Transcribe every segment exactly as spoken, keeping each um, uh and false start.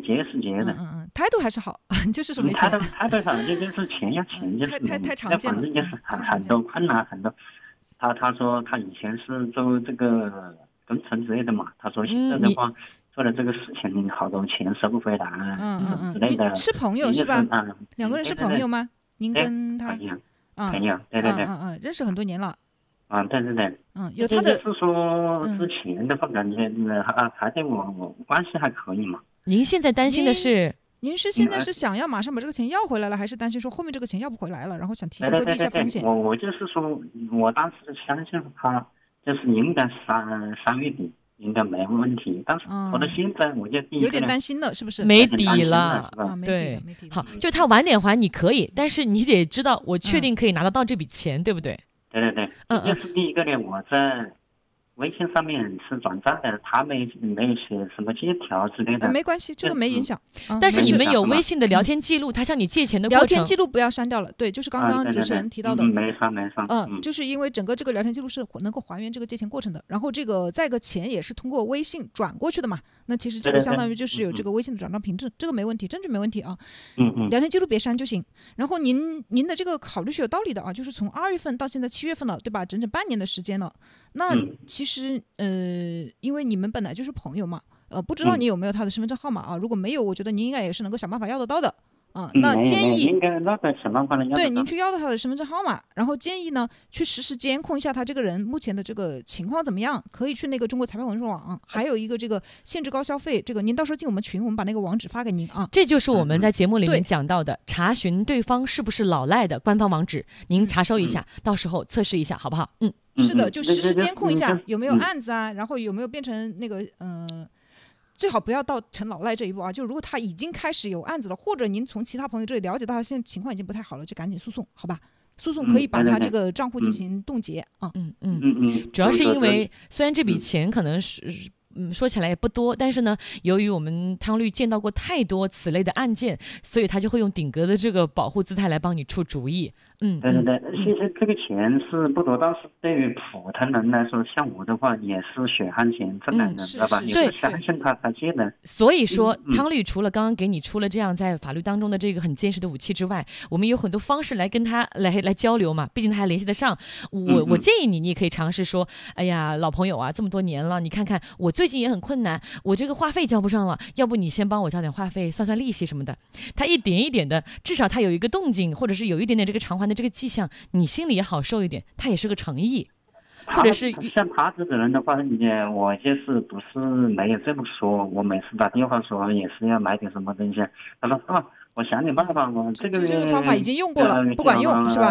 结是结的。 嗯嗯嗯，态度还是好，就是说没态钱。 度态度上就就是钱要钱就是。 太太太常那见了， 反正就是很嗯很多困难很多。他他说他以前是做这个工程之类的嘛，他说现在的话。嗯做了这个事情，好多钱收不回来， 嗯嗯嗯， 之类的。 是朋友是吧？ 嗯， 两个人是朋友吗？您跟他？ 朋友， 嗯， 朋友，对对对， 嗯嗯，认识很多年了。 啊，对对对， 嗯，有他的。 就是说之前的话，感觉还还对我我关系还可以嘛。 您现在担心的是？ 您是现在是想要马上把这个钱要回来了，还是担心说后面这个钱要不回来了，然后想提前规避一下风险？ 我我就是说，我当时相信他，就是应该三三月底。应该没问题，但是拖到现在我就有点担心了，是不是？ 没底了， 啊， 对， 好， 就他晚点还你可以，但是你得知道，我确定可以拿得到这笔钱，对不对？ 对对对，嗯嗯。就是第一个呢，我在微信上面是转账的，他没没写什么借条之类的， 没关系，这个没影响。 但是你们有微信的聊天记录，他向你借钱的过程， 聊天记录不要删掉了。对，就是刚刚主持人提到的， 没删没删。 嗯，就是因为整个这个聊天记录是能够还原这个借钱过程的，然后这个再个钱也是通过微信转过去的嘛，那其实这个相当于就是有这个微信的转账凭证，这个没问题，证据没问题啊。 嗯嗯， 聊天记录别删就行。然后您您的这个考虑是有道理的啊，就是从二月份到现在七月份了，对吧？整整半年的时间了。那其实呃，因为你们本来就是朋友嘛，呃，不知道你有没有他的身份证号码啊？如果没有，我觉得您应该也是能够想办法要得到的。啊、嗯，那建议应该那个想办法能要对您去要到他的身份证号码，然后建议呢去实时监控一下他这个人目前的这个情况怎么样，可以去那个中国彩票文书网，还有一个这个限制高消费，这个您到时候进我们群，我们把那个网址发给您啊。 这就是我们在节目里面讲到的查询对方是不是老赖的官方网址，您查收一下，嗯、到时候测试一下好不好？嗯， 是的，就实时监控一下有没有案子啊，然后有没有变成那个嗯。呃最好不要到成老赖这一步啊！就如果他已经开始有案子了，或者您从其他朋友这里了解到他现在情况已经不太好了，就赶紧诉讼，好吧？诉讼可以把他这个账户进行冻结啊。 嗯嗯嗯嗯，主要是因为虽然这笔钱可能是嗯说起来也不多，但是呢，由于我们汤律见到过太多此类的案件，所以他就会用顶格的这个保护姿态来帮你出主意。嗯， 对对对，其实这个钱是不多，但是对于普通人来说，像我的话也是血汗钱挣来的，知道吧？也是相信他才借的。 所以说，汤律除了刚刚给你出了这样在法律当中的这个很坚实的武器之外，我们有很多方式来跟他来来交流嘛，毕竟他还联系得上。我我建议你，你也可以尝试说，哎呀，老朋友啊，这么多年了，你看看我最近也很困难，我这个话费交不上了，要不你先帮我交点话费，算算利息什么的。他一点一点的，至少他有一个动静，或者是有一点点这个偿还的这个迹象，你心里也好受一点，他也是个诚意。或者是像他这个人的话，也我就是不是没有这么说，我每次打电话说也是要买点什么东西，他说啊，我想点办法，我这个这个方法已经用过了，不管用是吧？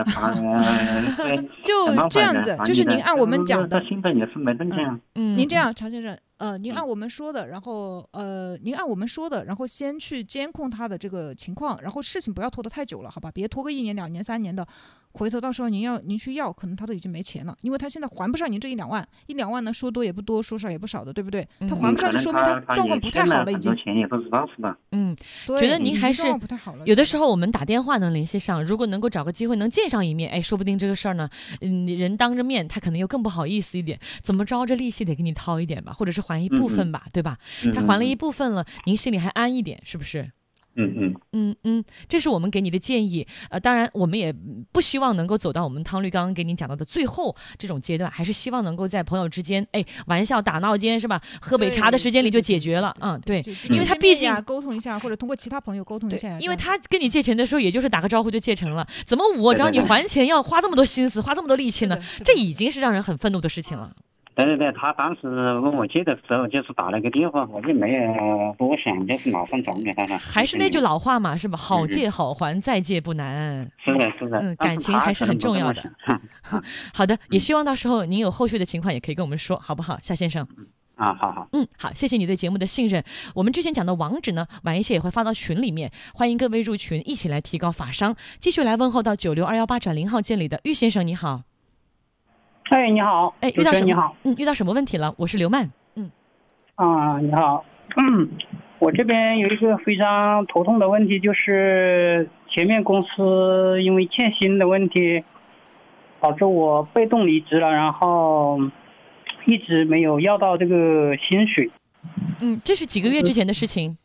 就这样子，就是您按我们讲的， 现在也是没动静啊。 嗯，您这样，常先生。呃，您按我们说的，然后呃，您按我们说的，然后先去监控他的这个情况，然后事情不要拖得太久了，好吧？别拖个一年、两年、三年的，回头到时候您要您去要，可能他都已经没钱了，因为他现在还不上您这一两万，一两万呢说多也不多，说少也不少的，对不对？他还不上就说明他状况不太好了，已经。 钱也不知道是吧？ 嗯，觉得您还是有的时候我们打电话能联系上，如果能够找个机会能见上一面，哎，说不定这个事儿呢，嗯，人当着面他可能又更不好意思一点，怎么着这利息得给你掏一点吧，或者是还一部分吧。嗯对吧？他还了一部分了，您心里还安一点，是不是？ 嗯嗯嗯嗯，这是我们给你的建议。呃，当然我们也不希望能够走到我们汤律刚刚给您讲到的最后这种阶段，还是希望能够在朋友之间，哎，玩笑打闹间是吧？喝杯茶的时间里就解决了。嗯，对，因为他毕竟沟通一下，或者通过其他朋友沟通一下。 因为他跟你借钱的时候，也就是打个招呼就借成了，怎么我找你还钱要花这么多心思，花这么多力气呢？这已经是让人很愤怒的事情了。 对对对，他当时问我借的时候，就是打了个电话，我就没有多想，就是马上转给他了。 还是那句老话嘛，是吧？好借好还，再借不难。 是的，是的。 嗯，感情还是很重要的。好的，也希望到时候您有后续的情况，也可以跟我们说，好不好，夏先生？ 啊，好好。 嗯，好，谢谢你对节目的信任。我们之前讲的网址呢，晚一些也会发到群里面，欢迎各位入群，一起来提高法商。继续来问候到九六二幺八转零号键里的玉先生，你好。 哎，你好， 哎，遇到什么？ 你好， 嗯，遇到什么问题了？我是刘曼，嗯， 啊，你好，嗯，我这边有一个非常头痛的问题，就是前面公司因为欠薪的问题，导致我被动离职了，然后一直没有要到这个薪水。 嗯，这是几个月之前的事情？